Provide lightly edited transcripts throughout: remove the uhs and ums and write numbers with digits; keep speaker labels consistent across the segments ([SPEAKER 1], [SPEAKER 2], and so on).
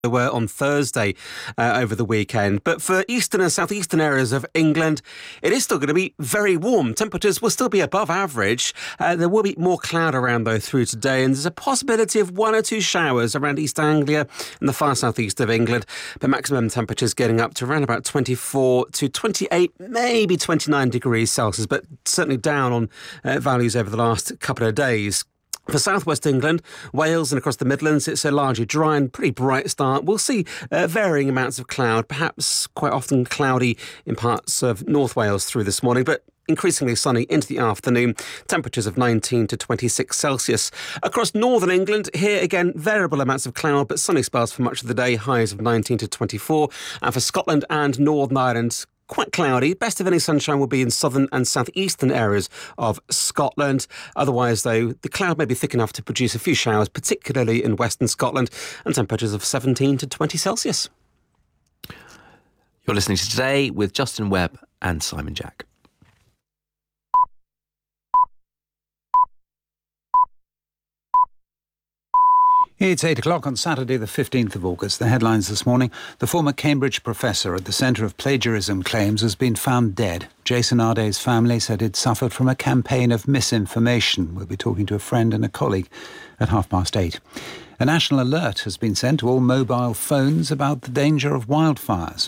[SPEAKER 1] they were on Thursday over the weekend. But for eastern and southeastern areas of England, it is still going to be very warm. Temperatures will still be above average. There will be more cloud around, though, through today, and there's a possibility of 1 or 2 showers around East Anglia and the far southeast of England. But maximum temperatures getting up to around about 24 to 28, maybe 29 degrees Celsius, but certainly down on values over the last couple of days. For southwest England, Wales and across the Midlands, it's a largely dry and pretty bright start. We'll see varying amounts of cloud, perhaps quite often cloudy in parts of North Wales through this morning, but increasingly sunny into the afternoon. Temperatures of 19 to 26 Celsius. Across northern England, here again, variable amounts of cloud, but sunny spells for much of the day, highs of 19 to 24. And for Scotland and Northern Ireland, quite cloudy. Best of any sunshine will be in southern and southeastern areas of Scotland. Otherwise, though, the cloud may be thick enough to produce a few showers, particularly in western Scotland, and temperatures of 17 to 20 Celsius.
[SPEAKER 2] You're listening to Today with Justin Webb and Simon Jack.
[SPEAKER 3] It's 8 o'clock on Saturday, the 15th of August. The headlines this morning. The former Cambridge professor at the centre of plagiarism claims has been found dead. Jason Arday's family said he'd suffered from a campaign of misinformation. We'll be talking to a friend and a colleague at 8:30. A national alert has been sent to all mobile phones about the danger of wildfires.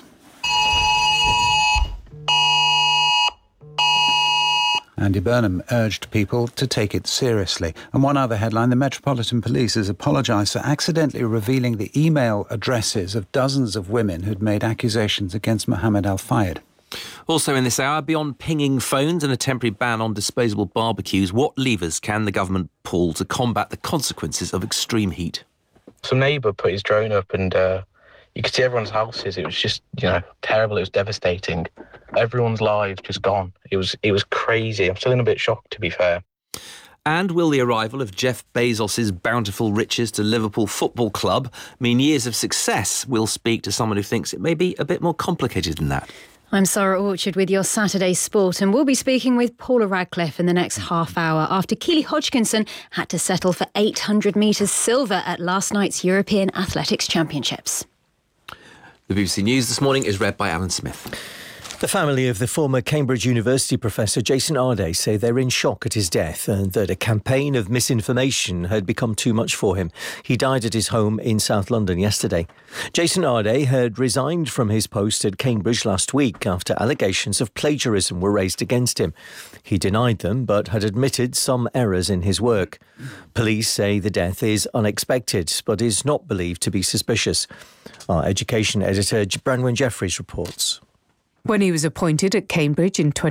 [SPEAKER 3] Andy Burnham urged people to take it seriously. And one other headline, the Metropolitan Police has apologised for accidentally revealing the email addresses of dozens of women who'd made accusations against Mohammed Al-Fayed.
[SPEAKER 2] Also in this hour, beyond pinging phones and a temporary ban on disposable barbecues, what levers can the government pull to combat the consequences of extreme heat?
[SPEAKER 4] Some neighbour put his drone up and you could see everyone's houses. It was just, terrible. It was devastating. Everyone's lives just gone. It was crazy. I'm still in a bit shocked, to be fair.
[SPEAKER 2] And will the arrival of Jeff Bezos's bountiful riches to Liverpool Football Club mean years of success? We'll speak to someone who thinks it may be a bit more complicated than that.
[SPEAKER 5] I'm Sarah Orchard with your Saturday Sport, and we'll be speaking with Paula Radcliffe in the next half hour after Keely Hodgkinson had to settle for 800 metres silver at last night's European Athletics Championships.
[SPEAKER 2] The BBC News this morning is read by Alan Smith.
[SPEAKER 6] The family of the former Cambridge University professor Jason Arday say they're in shock at his death and that a campaign of misinformation had become too much for him. He died at his home in South London yesterday. Jason Arday had resigned from his post at Cambridge last week after allegations of plagiarism were raised against him. He denied them but had admitted some errors in his work. Police say the death is unexpected but is not believed to be suspicious. Our education editor Branwen Jeffries reports.
[SPEAKER 7] When he was appointed at Cambridge in